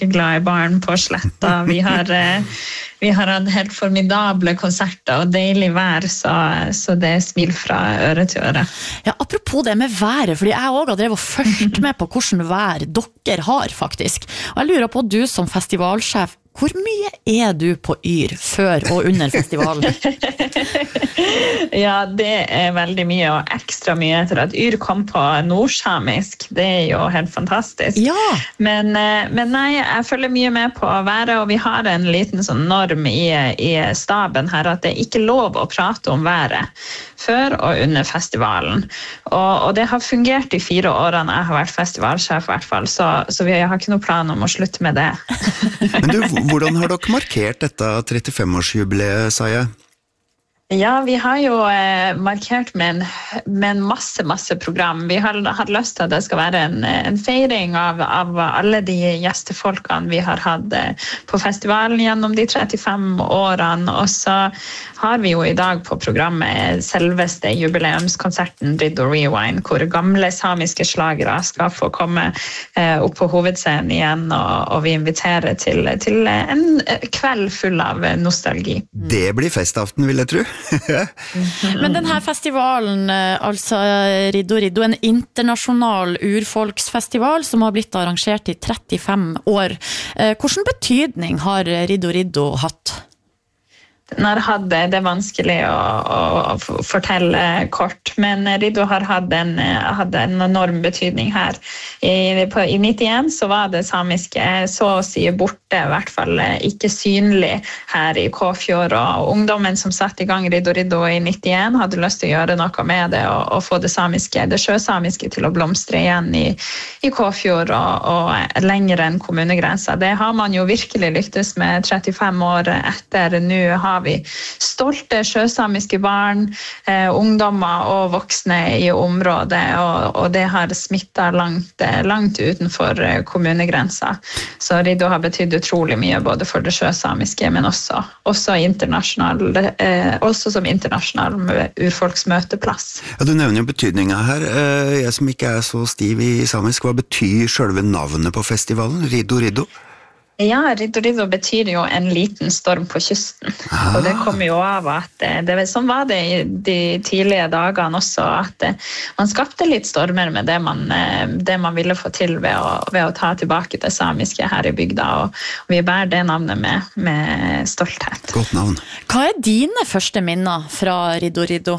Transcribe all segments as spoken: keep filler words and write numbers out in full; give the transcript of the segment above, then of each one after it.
glad i barn på Sletta. Vi har, vi har hatt helt formidable konserter og deilig vær, så, så det er smil fra øre til øre. Ja, apropos det med været, fordi jeg også har drevet og følt med på hvordan vær dere har faktisk. Og jeg lurer på, du som festivalsjef, hvor mye er du på Yr før og under festivalen? Ja, det er veldig mye, og ekstra mye etter at Yr kom på nordsamisk. Det er jo helt fantastisk. Ja. Men, men nei, jeg følger mye med på været, og vi har en liten sånn norm i, i staben her, at det er ikke lov å prate om været før og under festivalen. Og, og det har fungert i fire årene jeg har vært festivalsjef i hvert fall, så, så vi har ikke noe plan om å slutte med det. Men du, hvordan har dere markert dette trettifem-årsjubileet, sa jeg? Ja, vi har jo eh, markert med en, med en masse, masse program. Vi har hatt lyst til at det skal være en, en feiring av, av alle de gjestefolkene vi har hatt på festivalen gjennom de trettifem årene. Og så har vi jo i dag på programmet selveste jubileumskonserten Riddo Rewind, hvor gamle samiske slagere skal få komme eh, opp på hovedscenen igjen, og, og vi inviterer til, til en kveld full av nostalgi. Det blir festaften, vil jeg tro. Men denne festivalen, altså Riddo Riddo, en internasjonal urfolksfestival som har blitt arrangert i trettifem år. Hvilken betydning har Riddo Riddo hatt? Den har hatt det, det er vanskelig å, å fortelle kort, men Riddo har hatt en, hatt en enorm betydning her. I, på, I nittien så var det samiske så å si borte, i hvert fall ikke synlig her i Kåfjord, og ungdommen som satt i gang Riddo Riddo i nittien hadde lyst til å gjøre noe med det, og, og få det samiske, det sjøsamiske til å blomstre igjen i, i Kåfjord, og, og lenger enn kommunegrensa. Det har man jo virkelig lyktes med trettifem år etter. Nå har vi stolte sjøsamiske barn, eh, ungdommer og voksne i området, og, og det har smittet langt, langt utenfor kommunegrensa. Så Riddo har betydd utrolig mye, både for det sjøsamiske, men også, også, internasjonal, eh, også som internasjonal urfolksmøteplass. Ja, du nevner jo betydningen her. Jeg som ikke er så stiv i samisk, hva betyr selve navnet på festivalen? Riddo Riddo? Ja, Riddo Riddo betyr jo en liten storm på kysten, ah. og det kommer jo av at det, sånn var det i de tidlige dagene også, at man skapte litt stormer med det man, det man ville få til ved å, ved å ta tilbake det samiske her i bygda, og, og vi bærer det navnet med, med stolthet. Godt navn. Hva er dine første minner fra Riddo Riddo?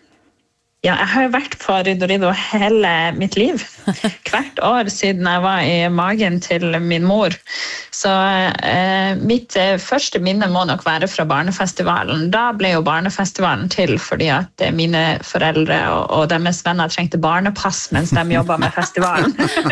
Ja, jeg har jo vært på Riddo Riddo hele mitt liv. Hvert år siden jeg var i magen til min mor. Så eh, mitt eh, første minne må nok være fra barnefestivalen. Da ble jo barnefestivalen til fordi at eh, mine foreldre og, og deres venner trengte barnepass mens de jobbet med festivalen.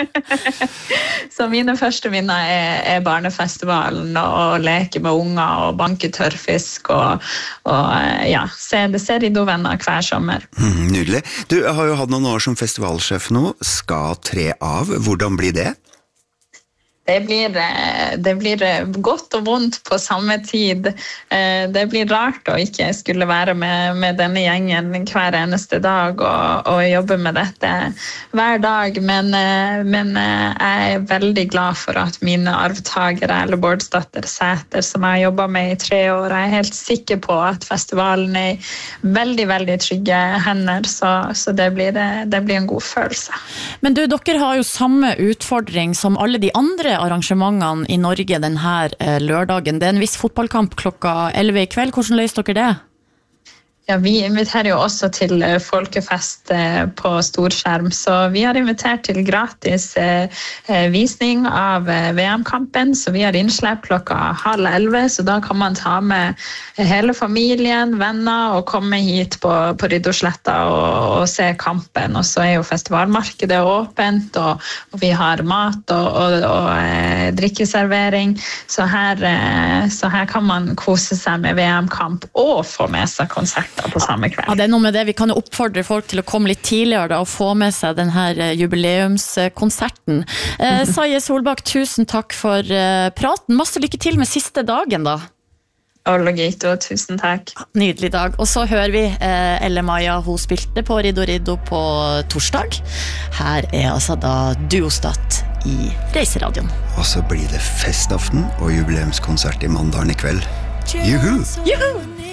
Så mine første minner er, er barnefestivalen, og, og leke med unger og banke tørrfisk og, og ja, se, se Riddo-venner hver sommer. Mm, nydelig. Du har jo hatt noen år som festivalsjef nå. Skal tre av. Hvordan blir det? Det blir, det blir godt og vondt på samme tid. Det blir rart å ikke skulle være med, med denne gjengen hver eneste dag og, og jobbe med dette hver dag, men, men jeg er veldig glad for at mine arvtagere, eller Bårdsdatter Sæter, som jeg har jobbet med i tre år, jeg er helt sikker på at festivalen er i veldig, veldig trygge hender, så, så det, blir, det blir en god følelse. Men du, dere har jo samme utfordring som alle de andre arrangementene i Norge denne lørdagen. Det er en viss fotballkamp klokka elleve i kveld. Hvordan løser dere det? Ja, vi inviterer jo også til folkefest på storskjerm, så vi har invitert til gratis visning av V M-kampen, så vi har innslepp klokka halv elleve, så da kan man ta med hele familien, venner, og komme hit på, på Riddosletta og, og se kampen, og så er jo festivalmarkedet åpent, og, og vi har mat og, og, og, og drikkeservering, så her, så her kan man kose seg med V M-kamp og få med seg konsert på samme kveld. Ja, det er noe med det. Vi kan jo oppfordre folk til å komme litt tidligere da, og få med seg denne jubileumskonserten. Eh, Saie Solbakk, tusen takk for eh, praten. Masse lykke til med siste dagen da. Ologito, tusen takk. Nydelig dag. Og så hører vi eh, Elle Maja, hun spilte på Riddo Riddo på torsdag. Her er altså da Duostat i Reiseradioen. Og så blir det festaften og jubileumskonsert i Mandalen i kveld. Juhu! Juhu!